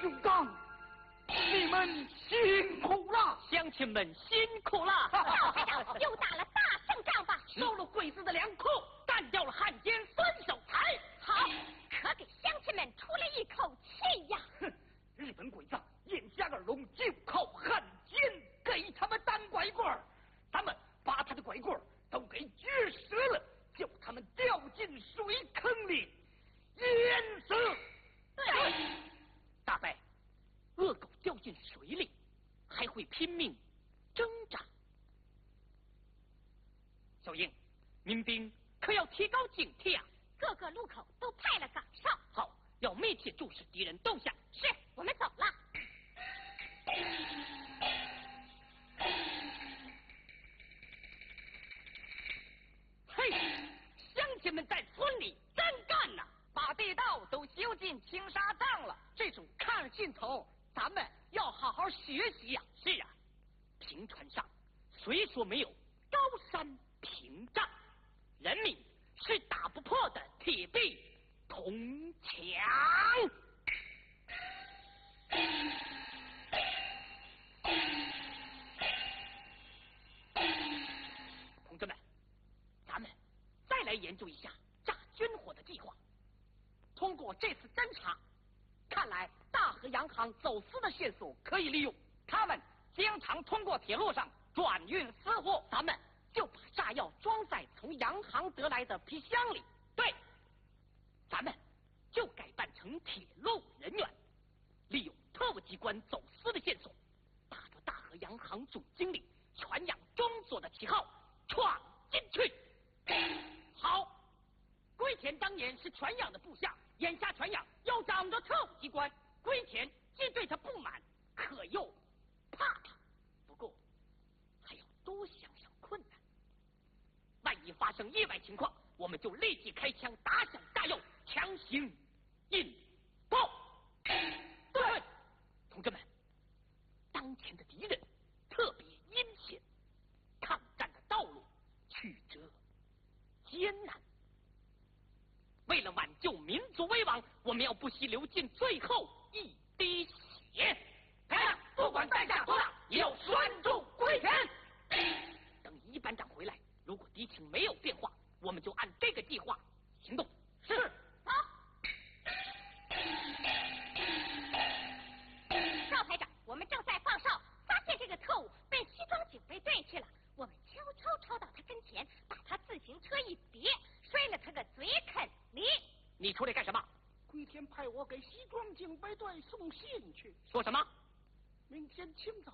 兄长，你们辛苦了， 乡亲们辛苦了。 赵排长又打了大胜仗吧？ 收了鬼子的粮库，干掉了汉奸孙守财。 好，可给乡亲们出了一口气呀！ 哼，日本鬼子眼下耳聋，就靠汉奸给他们当拐棍，咱们把他的拐棍都给撅折了，叫他们掉进水坑里淹死。 大伯，恶狗掉进水里，还会拼命挣扎。小英，民兵可要提高警惕啊！ 各个路口都派了岗哨。 好，要密切注视敌人动向。 是，我们走了。 嘿，乡亲们在村里真干呐！ 把地道都修进青纱帐了，这种抗日劲头，咱们要好好学习呀！ 是啊，平川上虽说没有高山屏障，人民是打不破的铁壁铜墙。同志们，咱们再来研究一下炸军火的计划。 通过这次侦查，看来大和洋行走私的线索可以利用。他们经常通过铁路上转运私货，咱们就把炸药装在从洋行得来的皮箱里。 对，咱们就改扮成铁路人员，利用特务机关走私的线索，打着大和洋行总经理全养中佐的旗号闯进去。好，龟田当年是全养的部下，眼下全养要掌着特务机关，龟田既对他不满，可又怕他。不过还要多想想困难，万一发生意外情况，我们就立即开枪打响炸药，强行引爆。对，同志们，当前的敌人特别阴险，抗战的道路曲折艰难。为了挽救民族危亡，我们要不惜流尽最后一滴血。排长，不管代价多大，也要拴住龟田。等一班长回来，如果敌情没有变化，我们就按这个计划行动。是。 好。赵排长，我们正在放哨，发现这个特务被西装警备队去了。我们悄悄抄到他跟前，把他自行车一别，摔了他个嘴啃泥。 你出来干什么？ 龟田派我给西装警备队送信去。 说什么？ 明天清早